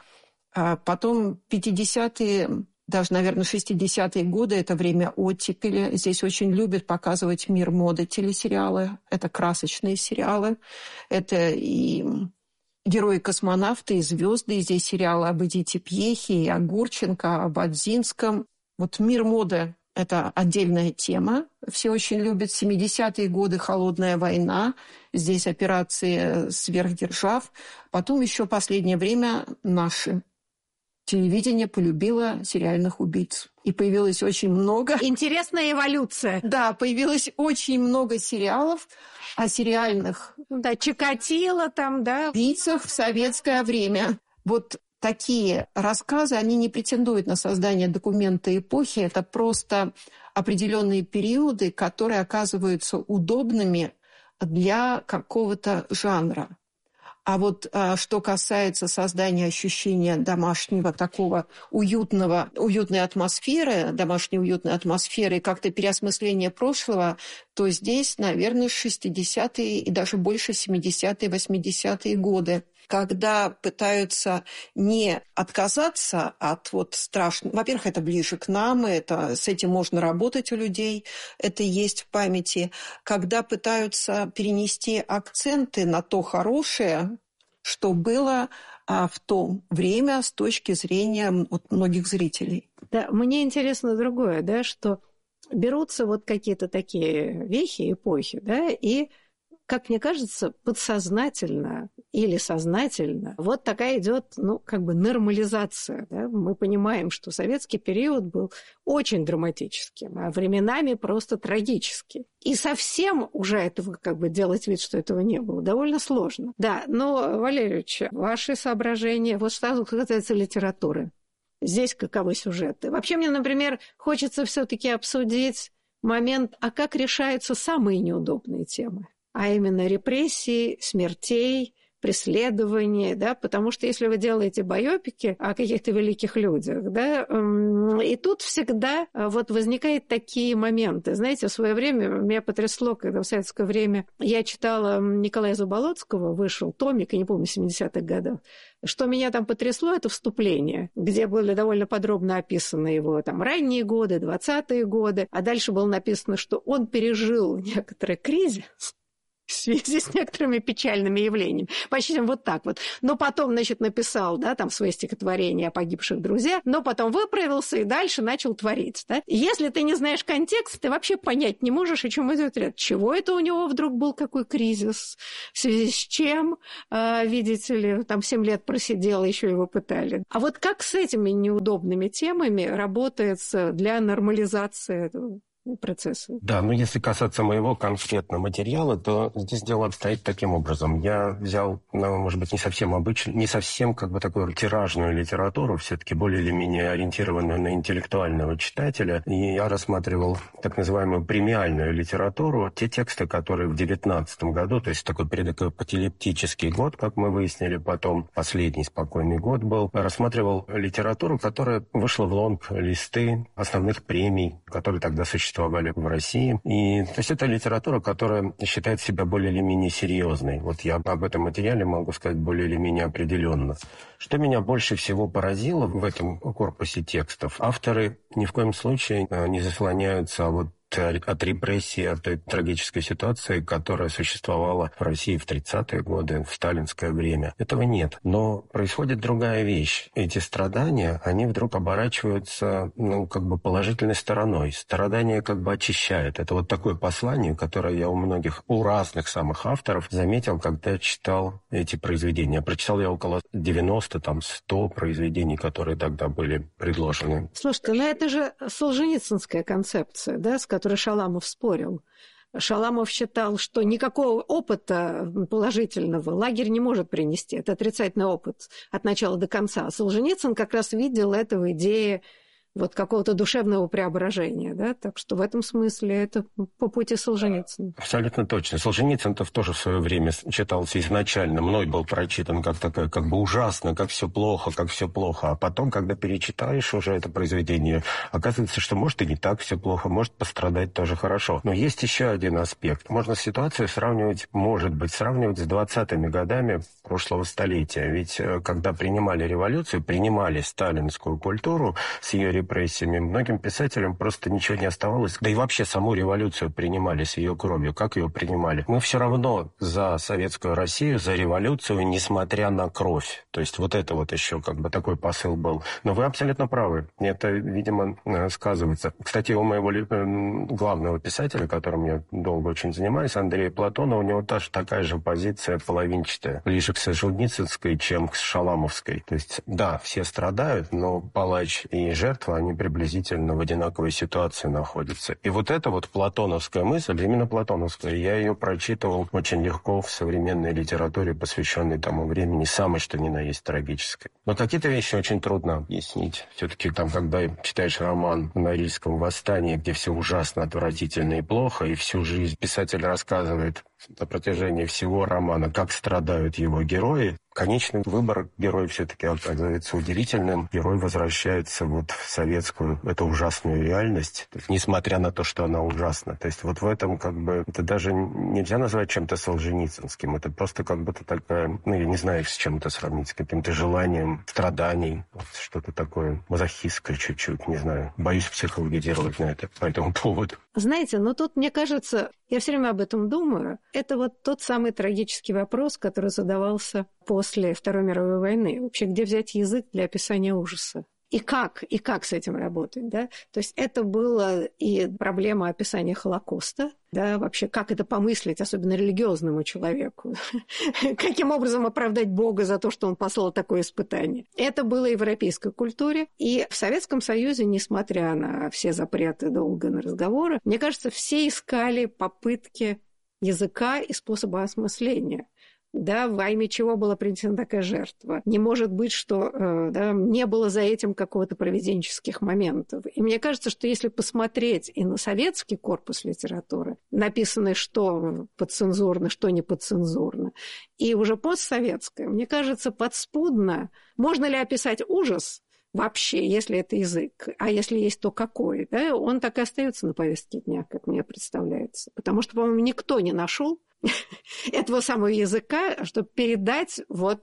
Speaker 2: Потом 50-е, даже, наверное, 60-е годы – это время оттепели. Здесь очень любят показывать мир моды телесериалы. Это красочные сериалы. Это и герои-космонавты, и звезды. И здесь сериалы об Эдите Пьехе, и о Гурченко, об Адзинском. Вот мир моды – это отдельная тема. Все очень любят 70-е годы, холодная война. Здесь операции сверхдержав. Потом еще последнее время наше телевидение полюбило сериальных убийц. И появилось очень много...
Speaker 1: Интересная эволюция.
Speaker 2: Да, появилось очень много сериалов о сериальных...
Speaker 1: Да, Чикатило там, да.
Speaker 2: Убийцах в советское время. Вот такие рассказы, они не претендуют на создание документа эпохи. Это просто определенные периоды, которые оказываются удобными для какого-то жанра. А вот что касается создания ощущения домашнего такого уютной атмосферы, домашней уютной атмосферы и как-то переосмысления прошлого, то здесь, наверное, 60-е и даже больше 70-е, 80-е годы, когда пытаются не отказаться от вот страшного... Во-первых, это ближе к нам, с этим можно работать у людей, это есть в памяти. Когда пытаются перенести акценты на то хорошее, что было в то время с точки зрения многих зрителей.
Speaker 1: Да, мне интересно другое, да, что берутся вот какие-то такие вехи, эпохи, да, и как мне кажется, подсознательно или сознательно вот такая идет, нормализация. Да? Мы понимаем, что советский период был очень драматическим, а временами просто трагическим. И совсем уже этого делать вид, что этого не было, довольно сложно. Да, но, Валерий Ильич, ваши соображения, вот что касается литературы. Здесь каковы сюжеты? Вообще мне, например, хочется все-таки обсудить момент, а как решаются самые неудобные темы, а именно репрессии, смертей, преследования, да, потому что если вы делаете байопики о каких-то великих людях, да, и тут всегда вот возникают такие моменты. Знаете, в свое время меня потрясло, когда в советское время я читала Николая Заболоцкого, вышел томик, я не помню, 70-х годов. Что меня там потрясло, это вступление, где были довольно подробно описаны его там ранние годы, 20-е годы, а дальше было написано, что он пережил некоторый кризис в связи с некоторыми печальными явлениями. Почти вот так вот. Но потом, написал, да, там свои стихотворения о погибших друзьях, но потом выправился и дальше начал творить. Да? Если ты не знаешь контекст, ты вообще понять не можешь, о чем идет речь. Чего это у него вдруг был, какой кризис, в связи с чем, видите ли, там 7 лет просидел, еще его пытали. А вот как с этими неудобными темами работается для нормализации этого процесса? Да,
Speaker 3: если касаться моего конкретного материала, то здесь дело обстоит таким образом. Я взял, может быть, не совсем такую тиражную литературу, все-таки более или менее ориентированную на интеллектуального читателя, и я рассматривал так называемую премиальную литературу, те тексты, которые в 19 году, то есть такой предапокалиптический год, как мы выяснили потом, последний спокойный год был, рассматривал литературу, которая вышла в лонг-листы основных премий, которые тогда существовали в России. И то есть это литература, которая считает себя более или менее серьезной. Вот я об этом материале могу сказать более или менее определенно. Что меня больше всего поразило в этом корпусе текстов, авторы ни в коем случае не заслоняются от репрессий, от той трагической ситуации, которая существовала в России в 30-е годы, в сталинское время. Этого нет. Но происходит другая вещь. Эти страдания, они вдруг оборачиваются, положительной стороной. Страдания очищают. Это вот такое послание, которое я у разных самых авторов заметил, когда читал эти произведения. Прочитал я около 90-100 произведений, которые тогда были предложены.
Speaker 1: Слушайте, это же солженицынская концепция, да, с которой Шаламов спорил. Шаламов считал, что никакого опыта положительного лагерь не может принести. Это отрицательный опыт от начала до конца. А Солженицын как раз видел это в идее какого-то душевного преображения, да, так что в этом смысле это по пути Солженицына.
Speaker 3: Абсолютно точно. Солженицын-то тоже в свое время читался изначально, мной был прочитан как такое, ужасно, как все плохо, а потом, когда перечитаешь уже это произведение, оказывается, что может и не так все плохо, может пострадать тоже хорошо. Но есть еще один аспект. Можно ситуацию сравнивать с 20-ми годами прошлого столетия. Ведь когда принимали революцию, принимали сталинскую культуру с ее репрессиями, многим писателям просто ничего не оставалось. Да и вообще саму революцию принимали с ее кровью. Как ее принимали? Мы все равно за советскую Россию, за революцию, несмотря на кровь. То есть это еще такой посыл был. Но вы абсолютно правы. Это, видимо, сказывается. Кстати, у моего главного писателя, которым я долго очень занимаюсь, Андрея Платона, у него такая же позиция половинчатая. Ближе к солженицынской, чем к шаламовской. То есть, да, все страдают, но палач и жертва, они приблизительно в одинаковой ситуации находятся. И эта платоновская мысль, именно платоновская, я ее прочитывал очень легко в современной литературе, посвященной тому времени, самой что ни на есть трагической. Но какие-то вещи очень трудно объяснить. Все-таки когда читаешь роман о Норильском восстании, где все ужасно, отвратительно и плохо, и всю жизнь писатель рассказывает на протяжении всего романа, как страдают его герои, конечный выбор героя все-таки оказывается удивительным. Герой возвращается в советскую, эту ужасную реальность, несмотря на то, что она ужасна. То есть в этом это даже нельзя назвать чем-то солженицынским. Это просто такая, я не знаю, с чем это сравнить, с каким-то желанием страданий, что-то такое мазохистское чуть-чуть, не знаю. Боюсь психологизировать по этому поводу.
Speaker 1: Знаете, тут, мне кажется, я все время об этом думаю, это тот самый трагический вопрос, который задавался после Второй мировой войны. Вообще, где взять язык для описания ужаса? И как с этим работать, да? То есть это была и проблема описания Холокоста, да, вообще как это помыслить, особенно религиозному человеку, каким образом оправдать Бога за то, что он послал такое испытание. Это было и в европейской культуре, и в Советском Союзе, несмотря на все запреты долго на разговоры, мне кажется, все искали попытки языка и способа осмысления. Да, во имя чего была принесена такая жертва. Не может быть, что не было за этим какого-то провиденческих моментов. И мне кажется, что если посмотреть и на советский корпус литературы, написанный что подцензурно, что не подцензурно, и уже постсоветское, мне кажется, подспудно, можно ли описать ужас вообще, если это язык, а если есть, то какой, да, он так и остается на повестке дня, как мне представляется. Потому что, по-моему, никто не нашел этого самого языка, чтобы передать вот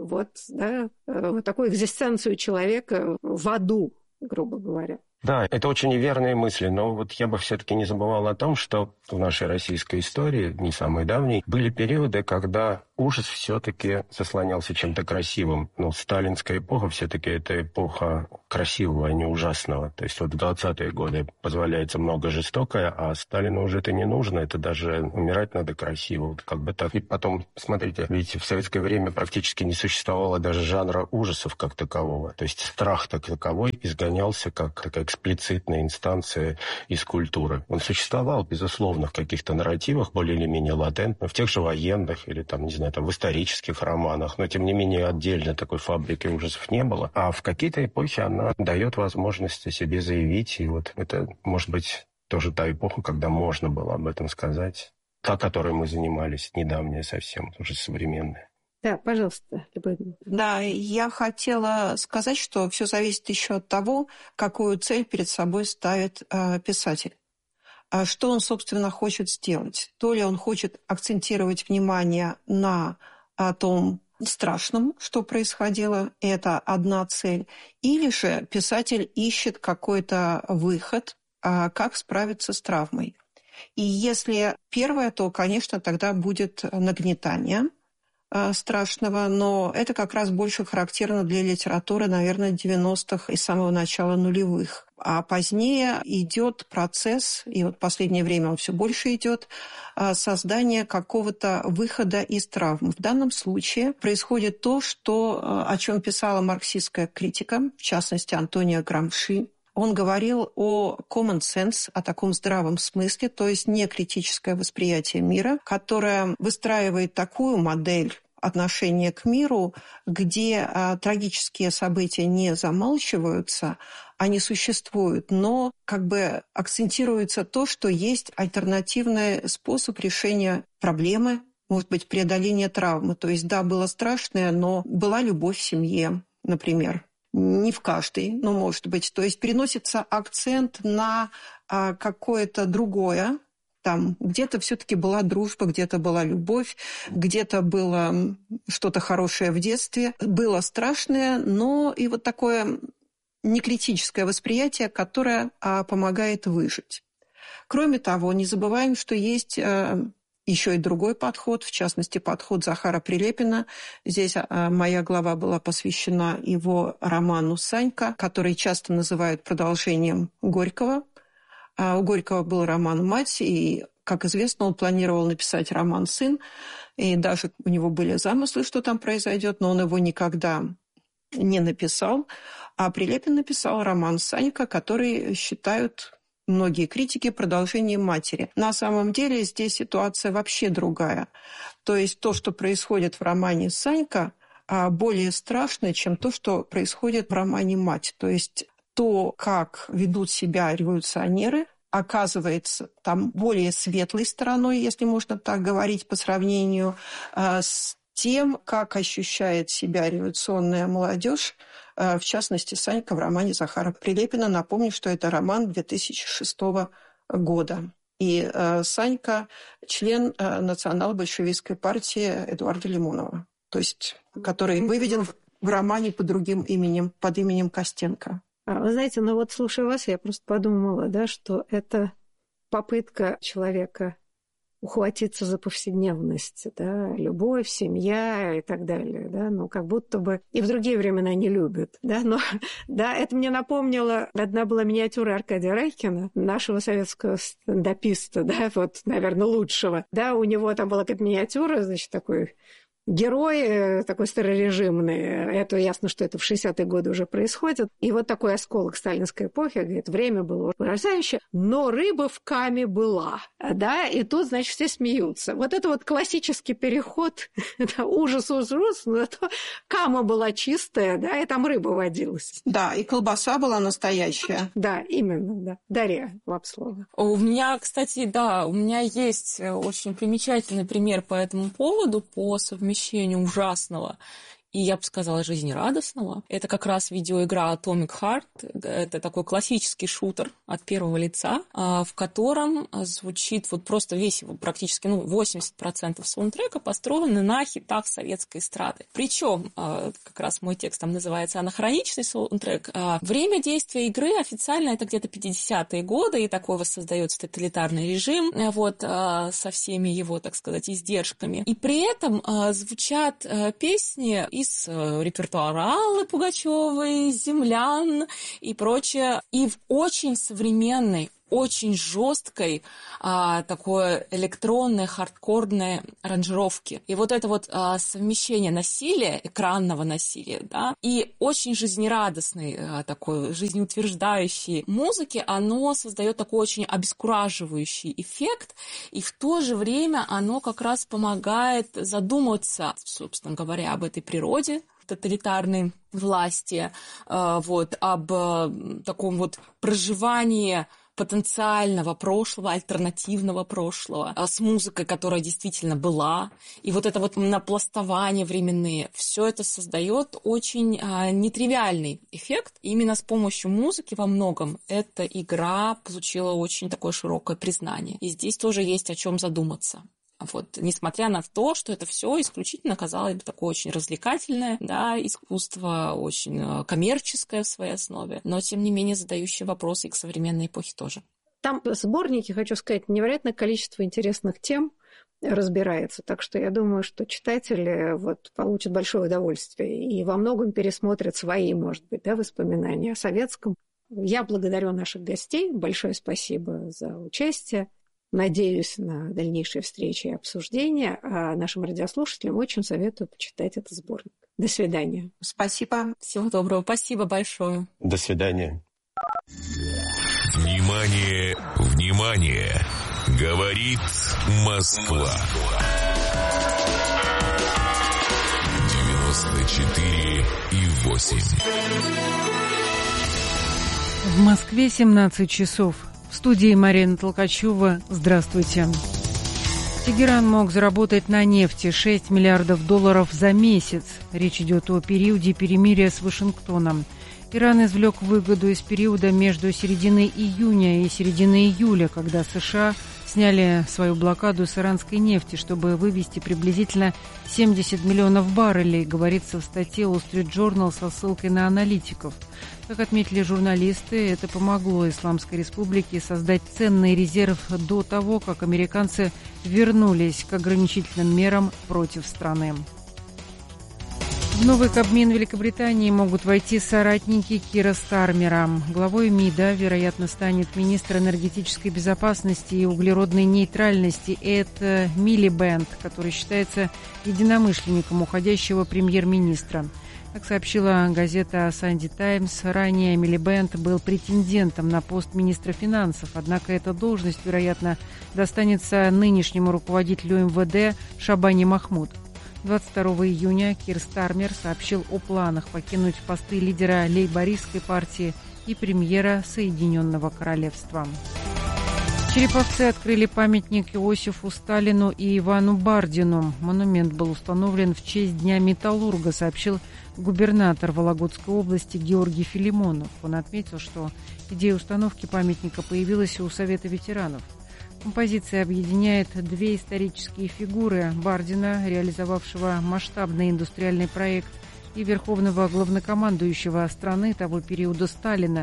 Speaker 1: такую экзистенцию человека в аду, грубо говоря.
Speaker 3: Да, это очень верные мысли, но вот я бы все-таки не забывал о том, что в нашей российской истории, не самой давней, были периоды, когда ужас все-таки заслонялся чем-то красивым. Но сталинская эпоха все-таки это эпоха красивого, а не ужасного. То есть вот в 20-е годы позволяется много жестокое, а Сталину уже это не нужно, это даже умирать надо красиво. Вот как бы так. И потом, смотрите, видите, в советское время практически не существовало даже жанра ужасов как такового. То есть страх как таковой изгонялся как такая эксплицитная инстанция из культуры. Он существовал, безусловно, в каких-то нарративах, более или менее латентно, в тех же военных или там, не знаю, там, в исторических романах, но, тем не менее, отдельно такой фабрики ужасов не было. А в какие-то эпохи она дает возможность о себе заявить, и вот это, может быть, тоже та эпоха, когда можно было об этом сказать. Та, которой мы занимались, недавняя совсем, уже современная.
Speaker 1: Да, пожалуйста, Любовь.
Speaker 2: Да, я хотела сказать, что все зависит еще от того, какую цель перед собой ставит писатель. Что он, собственно, хочет сделать. То ли он хочет акцентировать внимание на том страшном, что происходило, это одна цель, или же писатель ищет какой-то выход, как справиться с травмой. И если первое, то, конечно, тогда будет нагнетание страшного, но это как раз больше характерно для литературы, наверное, 90-х и самого начала нулевых. А позднее идет процесс, и вот в последнее время он все больше идет, создания какого-то выхода из травм. В данном случае происходит то, о чем писала марксистская критика, в частности, Антонио Грамши. Он говорил о common sense, о таком здравом смысле, то есть не критическое восприятие мира, которое выстраивает такую модель отношения к миру, где трагические события не замалчиваются, они существуют, но как бы акцентируется то, что есть альтернативный способ решения проблемы, может быть, преодоления травмы. То есть, да, было страшное, но была любовь в семье, например. Не в каждой, но может быть. То есть переносится акцент на какое-то другое. Там где-то все-таки была дружба, где-то была любовь, где-то было что-то хорошее в детстве. Было страшное, но и вот такое некритическое восприятие, которое помогает выжить. Кроме того, не забываем, что есть еще и другой подход, в частности, подход Захара Прилепина. Здесь моя глава была посвящена его роману «Санька», который часто называют продолжением Горького. У Горького был роман «Мать», и, как известно, он планировал написать роман «Сын», и даже у него были замыслы, что там произойдет, но он его никогда не написал. А Прилепин написал роман «Санька», который считают многие критики продолжением «Матери». На самом деле здесь ситуация вообще другая. То есть то, что происходит в романе «Санька», более страшно, чем то, что происходит в романе «Мать». То есть то, как ведут себя революционеры, оказывается там более светлой стороной, если можно так говорить, по сравнению с тем, как ощущает себя революционная молодежь, в частности, Санька в романе Захара Прилепина. Напомню, что это роман 2006 года. И Санька – член национал-большевистской партии Эдуарда Лимонова, то есть, который выведен в романе под другим именем, под именем Костенко.
Speaker 1: Вы знаете, ну вот слушая вас, я просто подумала, да, что это попытка человека ухватиться за повседневность, да, любовь, семья и так далее, да, ну, как будто бы и в другие времена не любят, да, но, да, это мне напомнило, одна была миниатюра Аркадия Райкина, нашего советского стендаписта, да, вот, наверное, лучшего, да, у него там была какая-то миниатюра, значит, такой герой такой старорежимный, это ясно, что это в 60-е годы уже происходит, и вот такой осколок сталинской эпохи, говорит, время было ужасающее, но рыба в каме была, да, и тут, значит, все смеются. Вот это вот классический переход, это ужас, но зато кама была чистая, да, и там рыба водилась.
Speaker 2: Да, и колбаса была настоящая.
Speaker 1: Да, именно, да. Дарья, вам слово.
Speaker 4: У меня, кстати, да, у меня есть очень примечательный пример по этому поводу, по совмещению ужасного и, я бы сказала, жизнерадостного. Это как раз видеоигра Atomic Heart. Это такой классический шутер от первого лица, в котором звучит вот просто весь его практически 80% саундтрека построены на хитах советской эстрады. Причем как раз мой текст там называется «Анахроничный саундтрек». Время действия игры официально это где-то 50-е годы, и такой воссоздается тоталитарный режим вот, со всеми его, так сказать, издержками. И при этом звучат песни из репертуара Аллы Пугачёвой, «Землян» и прочее, и в очень современной, очень жесткой такой электронной, хардкорной аранжировки. И вот это вот совмещение насилия, экранного насилия, да, и очень жизнерадостной, такой жизнеутверждающей музыки, оно создает такой очень обескураживающий эффект, и в то же время оно как раз помогает задуматься, собственно говоря, об этой природе тоталитарной власти, вот, об таком вот проживании потенциального прошлого, альтернативного прошлого, с музыкой, которая действительно была. И вот это вот напластование временные, все это создает очень нетривиальный эффект. И именно с помощью музыки во многом эта игра получила очень такое широкое признание. И здесь тоже есть о чем задуматься. Вот, несмотря на то, что это все исключительно, казалось бы, такое очень развлекательное, да, искусство очень коммерческое в своей основе, но, тем не менее, задающее вопросы и к современной эпохе тоже.
Speaker 1: Там в сборнике, хочу сказать, невероятное количество интересных тем разбирается, так что я думаю, что читатели вот получат большое удовольствие и во многом пересмотрят свои, может быть, да, воспоминания о советском. Я благодарю наших гостей, большое спасибо за участие. Надеюсь на дальнейшие встречи и обсуждения, а нашим радиослушателям очень советую почитать этот сборник. До свидания.
Speaker 2: Спасибо.
Speaker 4: Всего доброго. Спасибо большое.
Speaker 3: До свидания.
Speaker 5: Внимание, внимание! Говорит Москва. 94,8.
Speaker 6: В Москве 17 часов. В студии Марина Толкачева. Здравствуйте. Тегеран мог заработать на нефти $6 миллиардов за месяц. Речь идет о периоде перемирия с Вашингтоном. Иран извлек выгоду из периода между серединой июня и серединой июля, когда США сняли свою блокаду с иранской нефти, чтобы вывести приблизительно 70 миллионов баррелей, говорится в статье Wall Street Journal со ссылкой на аналитиков. Как отметили журналисты, это помогло Исламской Республике создать ценный резерв до того, как американцы вернулись к ограничительным мерам против страны. В новый Кабмин Великобритании могут войти соратники Кира Стармера. Главой МИДа, вероятно, станет министр энергетической безопасности и углеродной нейтральности Эд Милибэнд, который считается единомышленником уходящего премьер-министра. Как сообщила газета «Санди Таймс», ранее Милибэнд был претендентом на пост министра финансов, однако эта должность, вероятно, достанется нынешнему руководителю МВД Шабани Махмуд. 22 июня Кир Стармер сообщил о планах покинуть посты лидера лейбористской партии и премьера Соединенного Королевства. Череповцы открыли памятник Иосифу Сталину и Ивану Бардину. Монумент был установлен в честь Дня металлурга, сообщил губернатор Вологодской области Георгий Филимонов. Он отметил, что идея установки памятника появилась у Совета ветеранов. Композиция объединяет две исторические фигуры: Бардина, реализовавшего масштабный индустриальный проект, и верховного главнокомандующего страны того периода Сталина.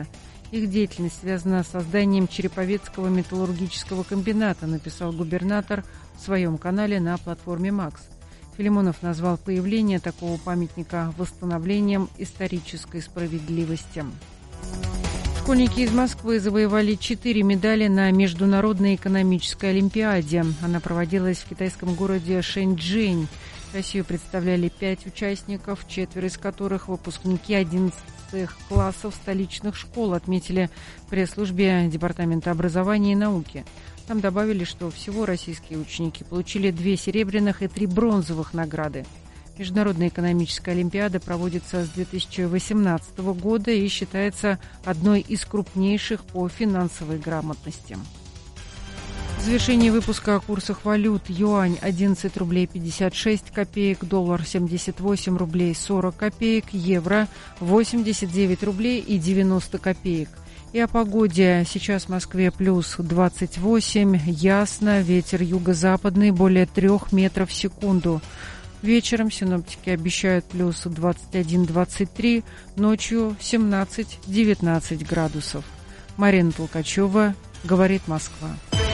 Speaker 6: Их деятельность связана с созданием Череповецкого металлургического комбината, написал губернатор в своем канале на платформе «Макс». Филимонов назвал появление такого памятника восстановлением исторической справедливости. Школьники из Москвы завоевали 4 медали на Международной экономической олимпиаде. Она проводилась в китайском городе Шэньчжэнь. Россию представляли 5 участников, 4 из которых выпускники 11 классов столичных школ, отметили в пресс-службе Департамента образования и науки. Там добавили, что всего российские ученики получили 2 серебряных и 3 бронзовых награды. Международная экономическая олимпиада проводится с 2018 года и считается одной из крупнейших по финансовой грамотности. В завершении выпуска о курсах валют: юань 11 рублей 56 копеек, доллар 78 рублей 40 копеек, евро 89 рублей и 90 копеек. И о погоде. Сейчас в Москве плюс 28, ясно, ветер юго-западный более 3 метров в секунду. Вечером синоптики обещают плюс 21-23, ночью 17-19 градусов. Марина Толкачева, «Говорит Москва».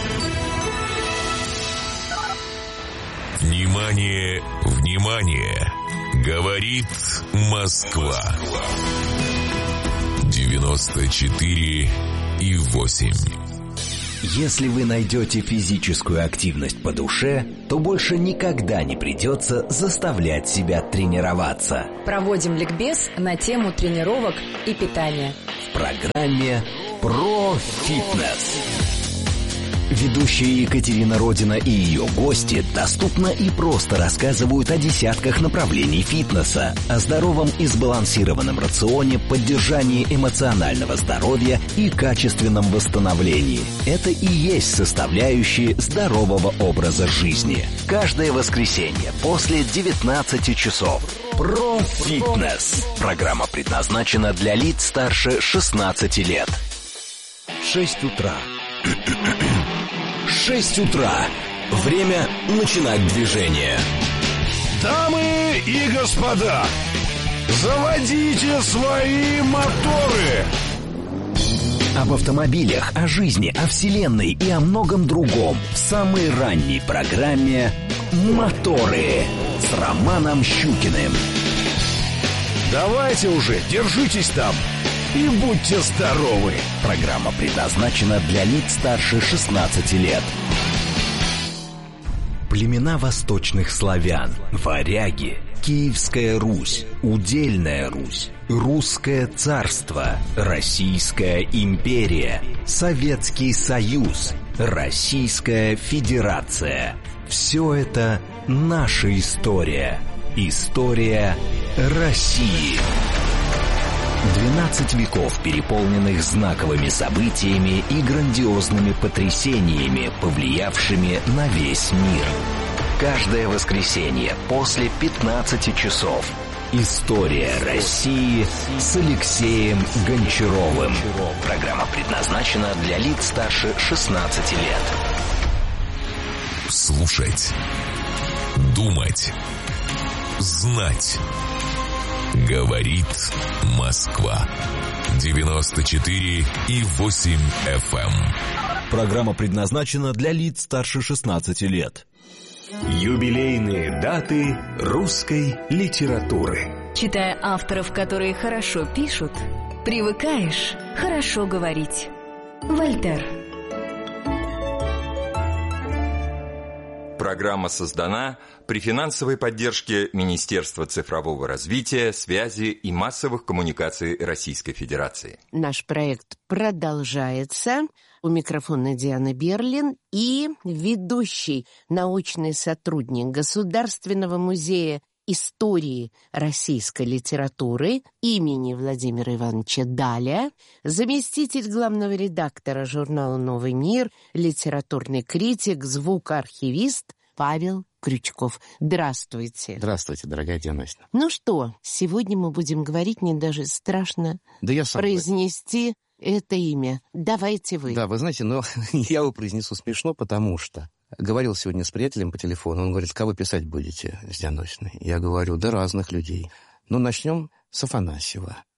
Speaker 5: Внимание, внимание! Говорит Москва. 94,8.
Speaker 9: Если вы найдете физическую активность по душе, то больше никогда не придется заставлять себя тренироваться.
Speaker 13: Проводим ликбез на тему тренировок и питания.
Speaker 9: В программе «Про фитнес». Ведущая Екатерина Родина и ее гости доступно и просто рассказывают о десятках направлений фитнеса, о здоровом и сбалансированном рационе, поддержании эмоционального здоровья и качественном восстановлении. Это и есть составляющие здорового образа жизни. Каждое воскресенье после 19 часов. Про фитнес. Программа предназначена для лиц старше 16 лет. 6 утра. 6 утра. Время начинать движение.
Speaker 14: Дамы и господа, заводите свои моторы.
Speaker 9: Об автомобилях, о жизни, о вселенной и о многом другом в самой ранней программе «Моторы» с Романом Щукиным.
Speaker 14: Давайте уже, держитесь там и будьте здоровы.
Speaker 9: Программа предназначена для лиц старше 16 лет. Племена восточных славян, варяги, Киевская Русь, Удельная Русь, Русское царство, Российская империя, Советский Союз, Российская Федерация. Все это наша история. История России. 12 веков, переполненных знаковыми событиями и грандиозными потрясениями, повлиявшими на весь мир. Каждое воскресенье после 15 часов. История России с Алексеем Гончаровым. Программа предназначена для лиц старше 16 лет.
Speaker 5: Слушать, думать, знать. Говорит Москва. 94,8 FM.
Speaker 15: Программа предназначена для лиц старше 16 лет.
Speaker 16: Юбилейные даты русской литературы.
Speaker 13: Читая авторов, которые хорошо пишут, привыкаешь хорошо говорить. Вольтер.
Speaker 17: Программа создана при финансовой поддержке Министерства цифрового развития, связи и массовых коммуникаций Российской Федерации.
Speaker 18: Наш проект продолжается. У микрофона Диана Берлин и ведущий научный сотрудник Государственного музея истории российской литературы имени Владимира Ивановича Даля, заместитель главного редактора журнала «Новый мир», литературный критик, звукоархивист Павел Крючков. Здравствуйте.
Speaker 19: Здравствуйте, дорогая Диана Ивановна.
Speaker 18: Ну что, сегодня мы будем говорить, мне даже страшно произнести это имя. Давайте вы.
Speaker 19: Да, вы знаете, но я его произнесу смешно, потому что говорил сегодня с приятелем по телефону. Он говорит: кого писать будете с Дианой Ивановной? Я говорю: да разных людей. Но начнем с Афанасьева.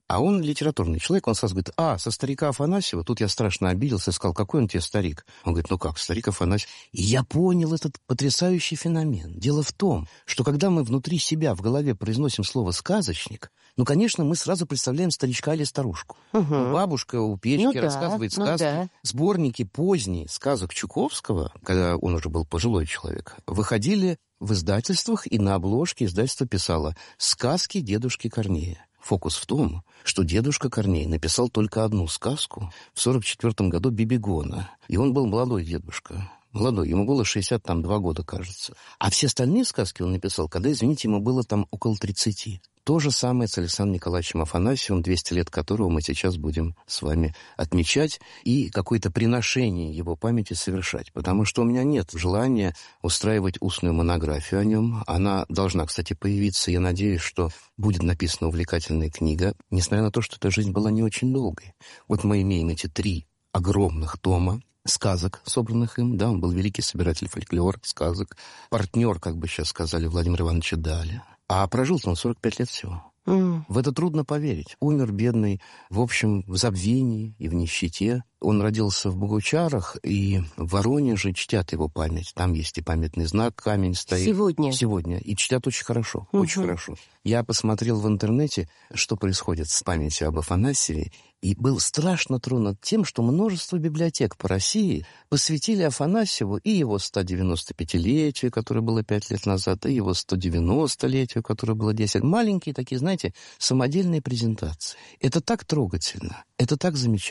Speaker 19: А он литературный человек, он сразу говорит: со старика Афанасьева. Тут я страшно обиделся и сказал: какой он тебе старик? Он говорит: ну как, старик Афанасьев. И я понял этот потрясающий феномен. Дело в том, что когда мы внутри себя, в голове произносим слово «сказочник», конечно, мы сразу представляем старичка или старушку. Бабушка у печки рассказывает сказки. Сборники поздние сказок Чуковского, когда он уже был пожилой человек, выходили в издательствах, и на обложке издательство писало «Сказки дедушки Корнея». Фокус в том, что дедушка Корней написал только одну сказку в 1944 году «Бибигона». И он был молодой дедушка. Молодой, ему было 62 года, кажется. А все остальные сказки он написал, когда, извините, ему было там около 30. То же самое с Александром Николаевичем Афанасьевым, 200 лет которого мы сейчас будем с вами отмечать и какое-то приношение его памяти совершать. Потому что у меня нет желания устраивать устную монографию о нем. Она должна, кстати, появиться. Я надеюсь, что будет написана увлекательная книга, несмотря на то, что эта жизнь была не очень долгой. Вот мы имеем эти 3 огромных тома сказок, собранных им. Да, он был великий собиратель фольклора, сказок. Партнер, как бы сейчас сказали, Владимира Ивановича Даля. А прожил-то он 45 лет всего. В это трудно поверить. Умер бедный, в общем, в забвении и в нищете. Он родился в Богучарах, и в Воронеже чтят его память. Там есть и памятный знак, камень стоит. Сегодня. И чтят очень хорошо, очень хорошо. Я посмотрел в интернете, что происходит с памятью об Афанасьеве, и был страшно тронут тем, что множество библиотек по России посвятили Афанасьеву и его 195-летию, которое было 5 лет назад, и его 190-летию, которое было 10. Маленькие такие, знаете, самодельные презентации. Это так трогательно, это так замечательно.